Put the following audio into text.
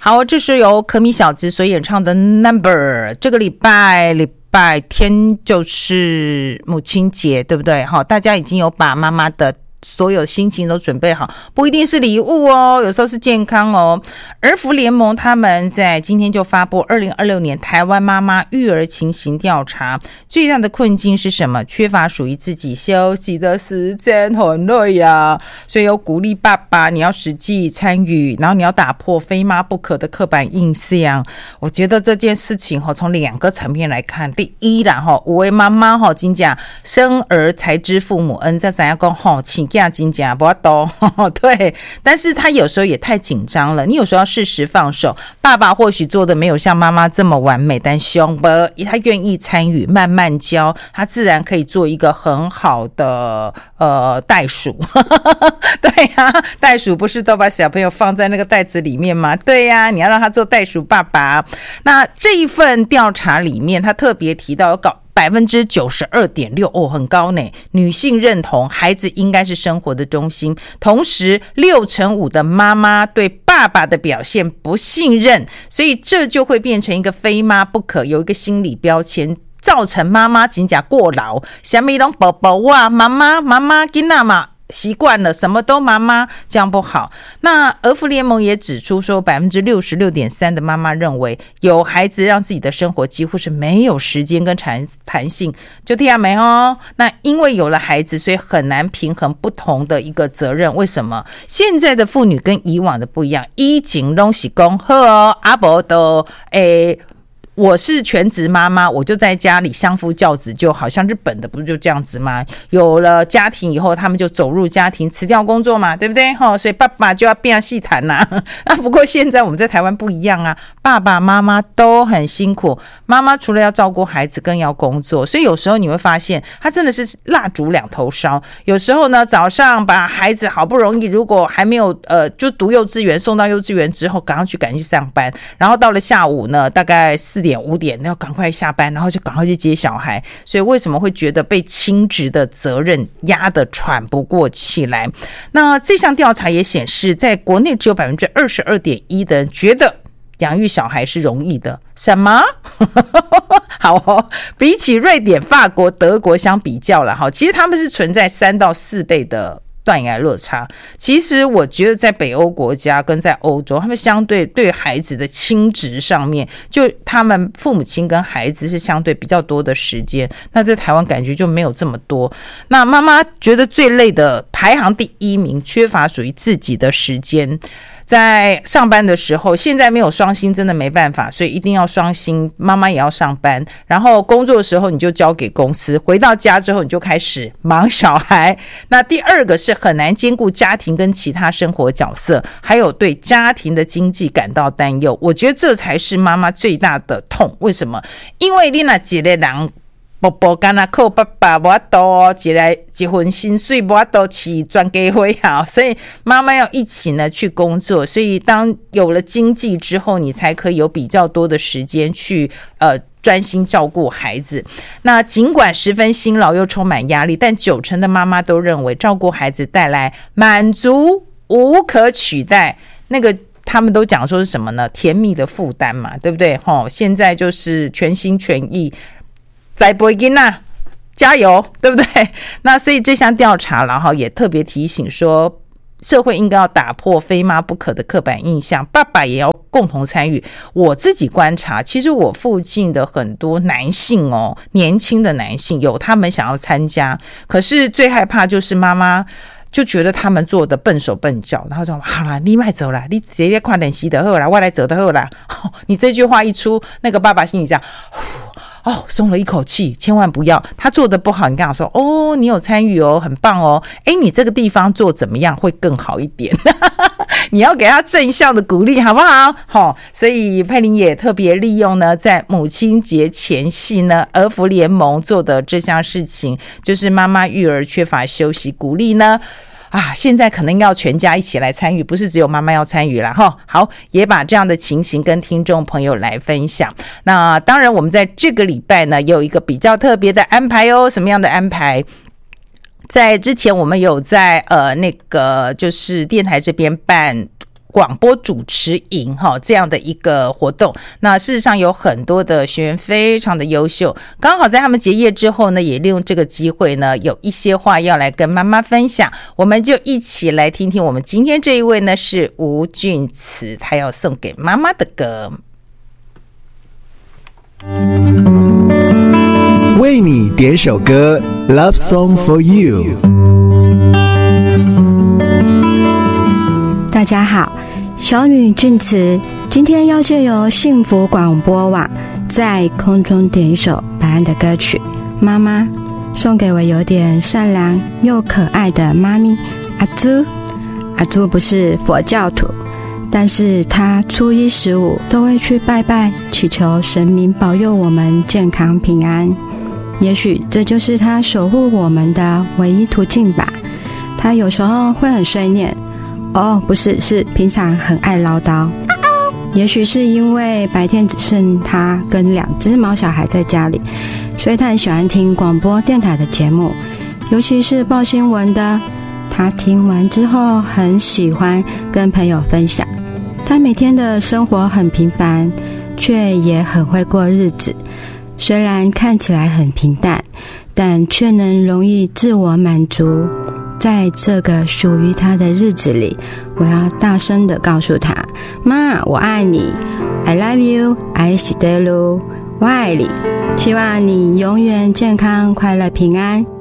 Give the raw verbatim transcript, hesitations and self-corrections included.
好，这是由可米小子所演唱的 Number。 这个礼拜礼拜天就是母亲节，对不对？好，大家已经有把妈妈的所有心情都准备好，不一定是礼物哦，有时候是健康哦。儿福联盟他们在今天就发布二零二六年台湾妈妈育儿情形调查，最大的困境是什么？缺乏属于自己休息的时间，很累呀。所以有鼓励爸爸你要实际参与，然后你要打破非妈不可的刻板印象。我觉得这件事情从两个层面来看，第一啦，有的妈妈真的生儿才知父母恩，这怎样说请假真假不多，对，但是他有时候也太紧张了，你有时候要适时放手。爸爸或许做的没有像妈妈这么完美，但凶不，他愿意参与，慢慢教，他自然可以做一个很好的呃袋鼠。对呀、啊，袋鼠不是都把小朋友放在那个袋子里面吗？对呀、啊，你要让他做袋鼠爸爸。那这一份调查里面，他特别提到搞百分之九十二点六哦，很高呢。女性认同孩子应该是生活的中心，同时六成五的妈妈对爸爸的表现不信任，所以这就会变成一个非妈不可，有一个心理标签，造成妈妈真的过劳，什么都宝宝哇，妈妈妈妈囡仔嘛。习惯了什么都妈妈，这样不好。那儿福联盟也指出说 百分之六十六点三 的妈妈认为有孩子让自己的生活几乎是没有时间跟弹性，就听到没哦？那因为有了孩子，所以很难平衡不同的一个责任。为什么？现在的妇女跟以往的不一样，以前都是说好哦，阿伯都诶我是全职妈妈，我就在家里相夫教子，就好像日本的不是就这样子吗？有了家庭以后，他们就走入家庭，辞掉工作嘛，对不对？所以爸爸就要变细谈啦。啊，不过现在我们在台湾不一样啊，爸爸妈妈都很辛苦，妈妈除了要照顾孩子，更要工作，所以有时候你会发现，他真的是蜡烛两头烧。有时候呢，早上把孩子好不容易，如果还没有呃，就读幼稚园，送到幼稚园之后，赶快去赶去上班，然后到了下午呢，大概四点五点要赶快下班，然后就赶快去接小孩。所以为什么会觉得被亲职的责任压得喘不过气来？那这项调查也显示，在国内只有 百分之二十二点一 的人觉得养育小孩是容易的。什么？好哦，比起瑞典、法国、德国相比较了，其实他们是存在三到四倍的断崖落差。其实我觉得在北欧国家跟在欧洲，他们相对对孩子的亲职上面，就他们父母亲跟孩子是相对比较多的时间，那在台湾感觉就没有这么多。那妈妈觉得最累的排行第一名，缺乏属于自己的时间。在上班的时候，现在没有双薪真的没办法，所以一定要双薪，妈妈也要上班，然后工作的时候你就交给公司，回到家之后你就开始忙小孩。那第二个是很难兼顾家庭跟其他生活角色，还有对家庭的经济感到担忧。我觉得这才是妈妈最大的痛。为什么？因为你那一个人宝宝干那靠爸爸没多，一来结婚薪水没多起转给回好，所以妈妈要一起呢去工作。所以当有了经济之后，你才可以有比较多的时间去呃专心照顾孩子。那尽管十分辛劳又充满压力，但九成的妈妈都认为照顾孩子带来满足无可取代。那个他们都讲说是什么呢？甜蜜的负担嘛，对不对？齁，现在就是全心全意。再不会啦，加油，对不对？那所以这项调查然后也特别提醒说，社会应该要打破非妈不可的刻板印象，爸爸也要共同参与。我自己观察，其实我附近的很多男性哦，年轻的男性有他们想要参加，可是最害怕就是妈妈就觉得他们做的笨手笨脚，然后说好啦，你别走啦，你直接快点洗的好啦，我来走的好啦、哦、你这句话一出，那个爸爸心里这样哦，松了一口气，千万不要他做的不好，你跟他说哦，你有参与哦，很棒哦，诶，你这个地方做怎么样会更好一点你要给他正向的鼓励好不好、哦、所以佩玲也特别利用呢，在母亲节前夕呢，儿福联盟做的这项事情，就是妈妈育儿缺乏休息，鼓励呢啊，现在可能要全家一起来参与，不是只有妈妈要参与啦齁。好，也把这样的情形跟听众朋友来分享。那当然我们在这个礼拜呢有一个比较特别的安排哦。什么样的安排？在之前我们有在呃那个就是电台这边办广播主持营哈这样的一个活动。那事实上有很多的学员非常的优秀，刚好在他们结业之后呢，也利用这个机会呢，有一些话要来跟妈妈分享。我们就一起来听听我们今天这一位呢是吴俊慈，他要送给妈妈的歌。 为你点首歌 Love Song for You。 大家好，小女俊慈今天要借由幸福广播网在空中点一首白安的歌曲《妈妈》，送给我有点善良又可爱的妈咪阿朱。阿朱不是佛教徒，但是她初一十五都会去拜拜，祈求神明保佑我们健康平安。也许这就是她守护我们的唯一途径吧。她有时候会很碎念，哦，不是，是平常很爱唠叨。也许是因为白天只剩她跟两只毛小孩在家里，所以她很喜欢听广播电台的节目，尤其是报新闻的。她听完之后很喜欢跟朋友分享。她每天的生活很平凡，却也很会过日子。虽然看起来很平淡，但却能容易自我满足。在这个属于他的日子里，我要大声地告诉他，妈，我爱你， I love you， 愛してる，我爱你，希望你永远健康快乐平安。